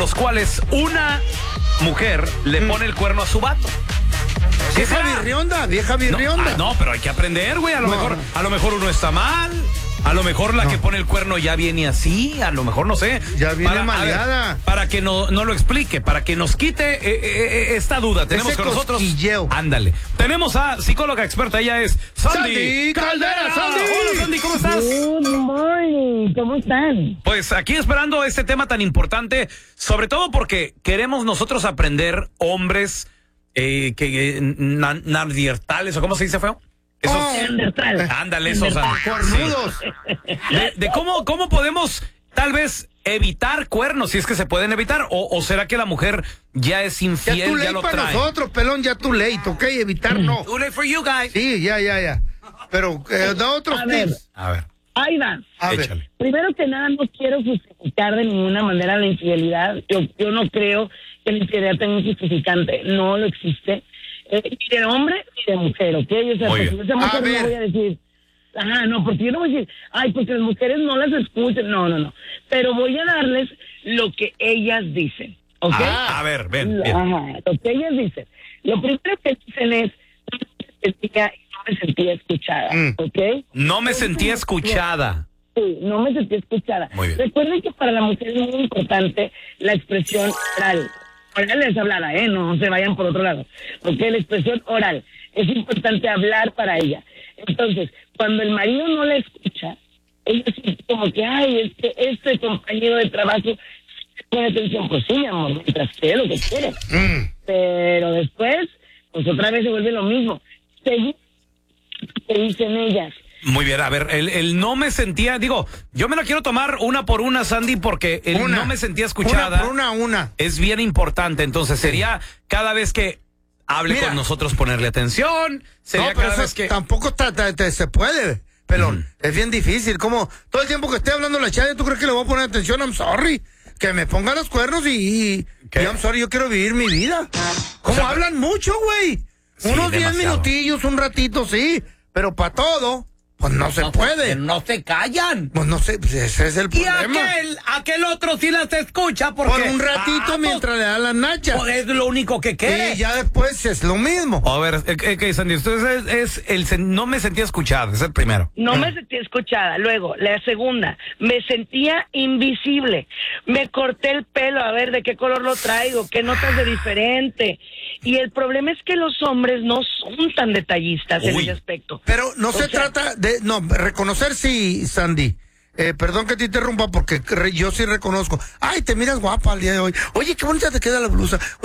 los cuales una mujer le pone el cuerno a su vato. Vieja virrionda. No, pero hay que aprender, güey. A lo mejor uno está mal. A lo mejor la que pone el cuerno ya viene así, a lo mejor no sé. Ya viene maleada. Para que no lo explique, para que nos quite esta duda. Tenemos con nosotros. Ándale. Tenemos a psicóloga experta, ella es Sandy Caldera. Hola, Sandy, ¿cómo estás? Good morning, ¿cómo están? Pues aquí esperando este tema tan importante, sobre todo porque queremos nosotros aprender, hombres, nardiertales, o ¿cómo se dice, feo? Ándale, esos cornudos. De cómo podemos tal vez evitar cuernos, si es que se pueden evitar, o será que la mujer ya es infiel, ya lo trae. Para nosotros, pelón, ya too late, ¿ok? Evitar no. Too late for you guys. Sí, ya. Pero da otros tips. A ver. Ahí va. Échale. Primero que nada, no quiero justificar de ninguna manera la infidelidad. Yo no creo que la infidelidad tenga un justificante. No lo existe. Ni de hombre ni de mujer, ¿ok? O sea, porque esa mujer no voy a decir, porque yo no voy a decir, porque las mujeres no las escuchan, no. Pero voy a darles lo que ellas dicen, ¿ok? A ver, ven. Lo que ellas dicen. Lo primero que dicen es, no me sentía escuchada, ¿ok? No me sentía escuchada. Sí, no me sentía escuchada. Muy bien. Recuerden que para la mujer es muy importante la expresión oral. Oral es hablada, no se vayan por otro lado. Porque la expresión oral es importante hablar para ella. Entonces, cuando el marido no la escucha, ella siente como que, es que este compañero de trabajo pone atención. Pues sí, mi amor, mientras quiere lo que quiere. Pero después, pues otra vez se vuelve lo mismo. Según lo que dicen ellas. Muy bien, a ver, el no me sentía, yo me la quiero tomar una por una, Sandy, porque no me sentía escuchada. Una. Es bien importante, entonces sería cada vez que hable con nosotros ponerle atención, sería cada vez que... Tampoco se puede, pelón, es bien difícil, como todo el tiempo que esté hablando la chaya, ¿tú crees que le voy a poner atención? I'm sorry, que me ponga los cuernos y I'm sorry, yo quiero vivir mi vida. Hablan mucho, güey, unos 10 minutillos, un ratito, sí, pero para todo... Pues no se puede. No se callan. Pues no sé, ese es el problema. Y aquel otro sí las escucha porque... Por un ratito mientras le da las nachas. Pues es lo único que quiere. Y ya después es lo mismo. A ver, Sandy, entonces no me sentía escuchada, es el primero. No me sentía escuchada. Luego, la segunda, me sentía invisible. Me corté el pelo, a ver de qué color lo traigo, qué notas de diferente. Y el problema es que los hombres no son tan detallistas en ese aspecto. Pero no se trata de... No, reconocer sí, Sandy. Perdón que te interrumpa porque yo sí reconozco. Ay, te miras guapa el día de hoy. Oye, qué bonita te queda la blusa.